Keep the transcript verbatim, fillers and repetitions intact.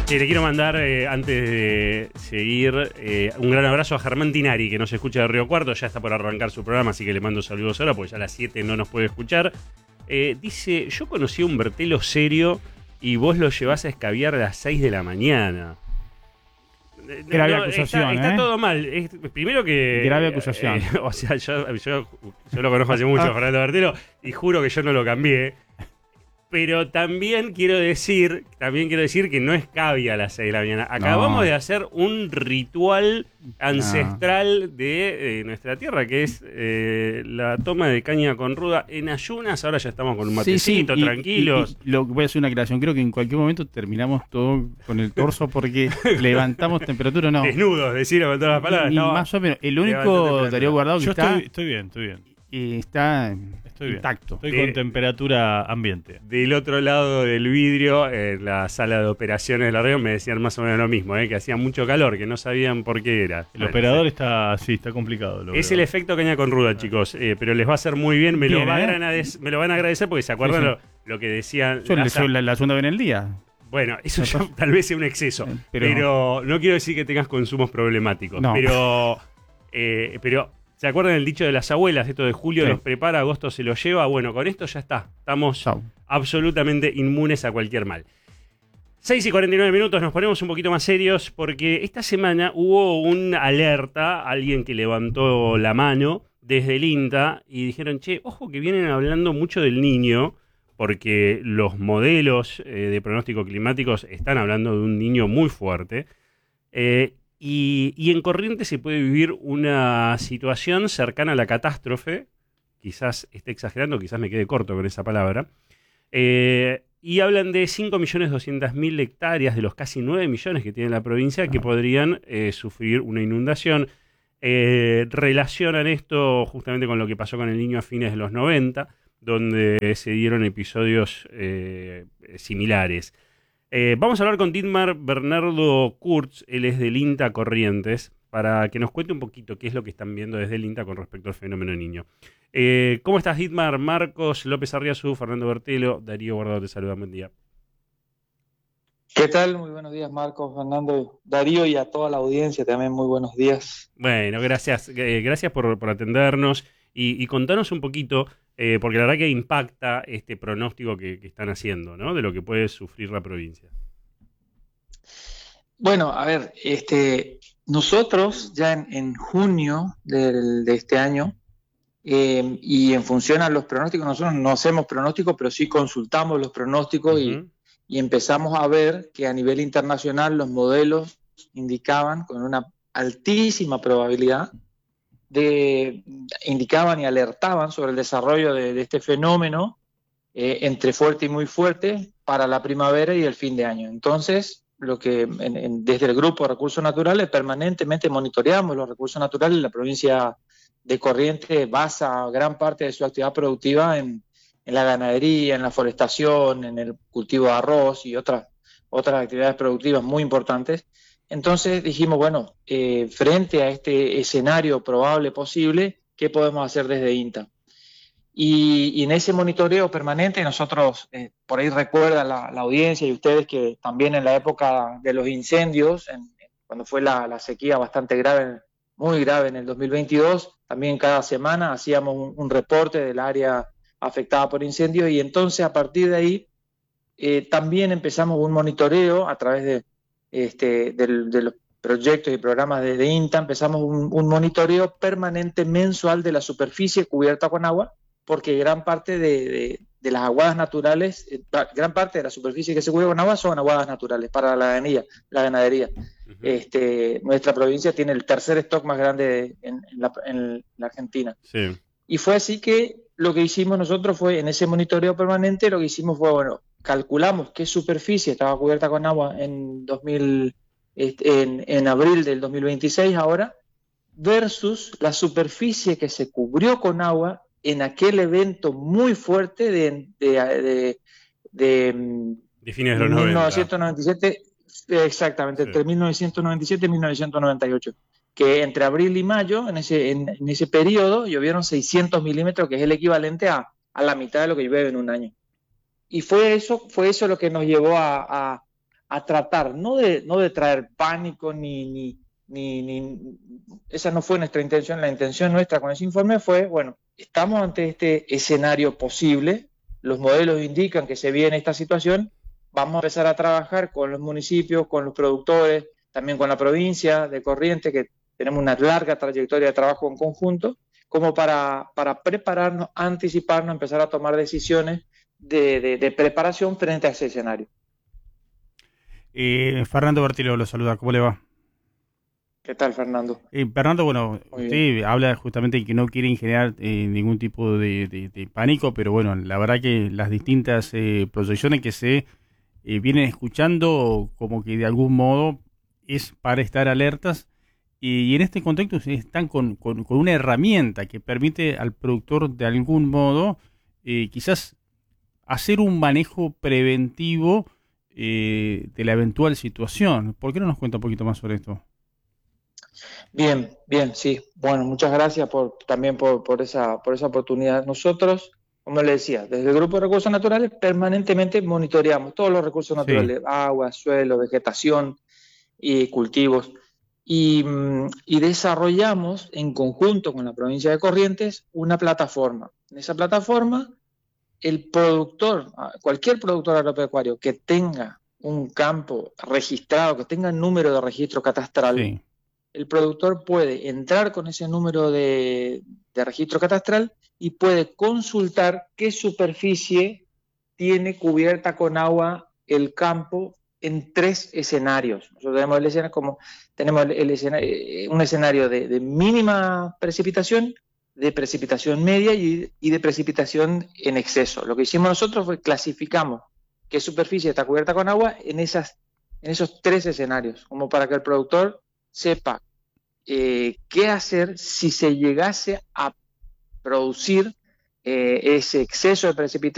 Que le quiero mandar, eh, antes de seguir, eh, un gran abrazo a Germán Tinari, que nos escucha de Río Cuarto. Ya está por arrancar su programa, así que le mando saludos ahora, porque ya a las siete no nos puede escuchar. Eh, dice, yo conocí a un Bertelo serio y vos lo llevás a escabiar a las seis de la mañana. Grave no, acusación, está, está ¿eh? todo mal. Es, primero que... Grave acusación. Eh, o sea, yo, yo, yo lo conozco hace mucho, Fernando Bertelo, y juro que yo no lo cambié. Pero también quiero decir, también quiero decir que no es cabia a las seis de la mañana. Acabamos no. de hacer un ritual ancestral no. de eh, nuestra tierra, que es eh, la toma de caña con ruda en ayunas. Ahora ya estamos con un matecito, sí, sí, y, tranquilos. Y, y, lo, voy a hacer una aclaración. Creo que en cualquier momento terminamos todo con el torso porque levantamos temperatura, no. Desnudos, decirlo con todas las palabras. Y, y no, más o menos. El único Darío Guardado que Yo está... Estoy, estoy bien, estoy bien. Y está estoy intacto. Bien. Estoy de, con temperatura ambiente. Del otro lado del vidrio, en la sala de operaciones de la red, me decían más o menos lo mismo, ¿eh? Que hacía mucho calor, que no sabían por qué era. El operador está, sí, está complicado. Es el efecto caña con ruda, chicos, eh, pero les va a hacer muy bien. Me, bien, lo, va ¿eh? a me lo van a agradecer porque se acuerdan sí, sí. Lo, lo que decían. Yo la, la, la segunda vez en el día. Bueno, eso ya, tal vez sea un exceso, pero, pero no quiero decir que tengas consumos problemáticos, no. pero... Eh, pero ¿se acuerdan del dicho de las abuelas? Esto de julio sí. los prepara, agosto se los lleva. Bueno, con esto ya está. Estamos Chau. absolutamente inmunes a cualquier mal. seis y cuarenta y nueve minutos, nos ponemos un poquito más serios porque esta semana hubo una alerta, alguien que levantó la mano desde el INTA y dijeron, che, ojo que vienen hablando mucho del Niño, porque los modelos eh, de pronóstico climáticos están hablando de un Niño muy fuerte. Eh, Y, y en Corrientes se puede vivir una situación cercana a la catástrofe, quizás esté exagerando, quizás me quede corto con esa palabra, eh, y hablan de cinco millones doscientas mil hectáreas de los casi nueve millones que tiene la provincia que podrían eh, sufrir una inundación. Eh, relacionan esto justamente con lo que pasó con el Niño a fines de los noventa, donde se dieron episodios eh, similares. Eh, vamos a hablar con Dietmar Bernardo Kurz, él es del INTA Corrientes, para que nos cuente un poquito qué es lo que están viendo desde el INTA con respecto al fenómeno Niño. Eh, ¿Cómo estás, Dietmar? Marcos López Arriazu, Fernando Bertelo, Darío Guardado te saluda, buen día. ¿Qué tal? Muy buenos días, Marcos, Fernando, Darío y a toda la audiencia también muy buenos días. Bueno, gracias, eh, gracias por, por atendernos y, y contanos un poquito, eh, porque la verdad que impacta este pronóstico que, que están haciendo, ¿no? De lo que puede sufrir la provincia. Bueno, a ver, este, nosotros ya en, en junio del, de este año, eh, y en función a los pronósticos, nosotros no hacemos pronósticos, pero sí consultamos los pronósticos uh-huh. y, y empezamos a ver que a nivel internacional los modelos indicaban con una altísima probabilidad de, indicaban y alertaban sobre el desarrollo de, de este fenómeno eh, entre fuerte y muy fuerte para la primavera y el fin de año. Entonces, lo que en, en, desde el Grupo de Recursos Naturales permanentemente monitoreamos los recursos naturales. La provincia de Corrientes basa gran parte de su actividad productiva en, en la ganadería, en la forestación, en el cultivo de arroz y otras, otras actividades productivas muy importantes. Entonces dijimos, bueno, eh, frente a este escenario probable posible, ¿qué podemos hacer desde INTA? Y, y en ese monitoreo permanente nosotros, eh, por ahí recuerda la, la audiencia y ustedes que también en la época de los incendios, en, cuando fue la, la sequía bastante grave, muy grave en el dos mil veintidós, también cada semana hacíamos un, un reporte del área afectada por incendios y entonces a partir de ahí eh, también empezamos un monitoreo a través de Este, de, de los proyectos y programas de, de INTA, empezamos un, un monitoreo permanente mensual de la superficie cubierta con agua, porque gran parte de, de, de las aguadas naturales, eh, gran parte de la superficie que se cubre con agua son aguadas naturales para la ganadería. La ganadería. Uh-huh. Este, nuestra provincia tiene el tercer stock más grande en, en, la, en la Argentina. Sí. Y fue así que lo que hicimos nosotros fue, en ese monitoreo permanente, lo que hicimos fue, bueno, calculamos qué superficie estaba cubierta con agua en, dos mil, en, en abril del dos mil veintiséis ahora, versus la superficie que se cubrió con agua en aquel evento muy fuerte de, de, de, de, de fines de los mil novecientos noventa y siete, exactamente, sí. Entre mil novecientos noventa y siete y mil novecientos noventa y ocho, que entre abril y mayo, en ese, en, en ese periodo, llovieron seiscientos milímetros, que es el equivalente a, a la mitad de lo que llueve en un año. Y fue eso, fue eso lo que nos llevó a, a, a tratar, no de, no de traer pánico, ni, ni, ni, ni, esa no fue nuestra intención. La intención nuestra con ese informe fue, bueno, estamos ante este escenario posible, los modelos indican que se viene esta situación, vamos a empezar a trabajar con los municipios, con los productores, también con la provincia de Corrientes, que tenemos una larga trayectoria de trabajo en conjunto, como para, para prepararnos, anticiparnos, empezar a tomar decisiones de, de, de preparación frente a ese escenario. Eh, Fernando Bertilo lo saluda, ¿cómo le va? ¿Qué tal, Fernando? Eh, Fernando, bueno, Muy usted bien. habla justamente de que no quiere generar eh, ningún tipo de, de, de pánico, pero bueno, la verdad que las distintas eh, proyecciones que se eh, vienen escuchando, como que de algún modo es para estar alertas, y, y en este contexto ustedes están con, con, con una herramienta que permite al productor de algún modo eh, quizás hacer un manejo preventivo eh, de la eventual situación. ¿Por qué no nos cuenta un poquito más sobre esto? Bien, bien, sí. Bueno, muchas gracias por, también por, por, esa, por esa oportunidad. Nosotros, como le decía, desde el Grupo de Recursos Naturales permanentemente monitoreamos todos los recursos naturales, sí. Agua, suelo, vegetación y cultivos. Y, y desarrollamos en conjunto con la provincia de Corrientes una plataforma. En esa plataforma, el productor, cualquier productor agropecuario que tenga un campo registrado, que tenga número de registro catastral, sí. El productor puede entrar con ese número de, de registro catastral y puede consultar qué superficie tiene cubierta con agua el campo en tres escenarios. Nosotros tenemos, el escenario como, tenemos el, el escenario, un escenario de, de mínima precipitación, de precipitación media y, y de precipitación en exceso. Lo que hicimos nosotros fue clasificamos qué superficie está cubierta con agua en, esas, en esos tres escenarios, como para que el productor sepa eh, qué hacer si se llegase a producir eh, ese exceso de precipitación